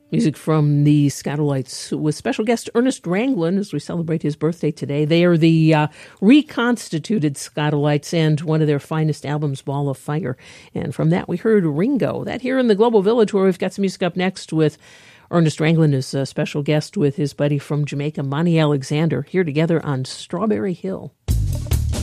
Music from the Skatalites with special guest Ernest Ranglin as we celebrate his birthday today. They are the reconstituted Skatalites and one of their finest albums, Ball of Fire. And from that we heard Ringo. That here in the Global Village, where we've got some music up next with Ernest Ranglin as a special guest with his buddy from Jamaica, Monty Alexander, here together on Strawberry Hill.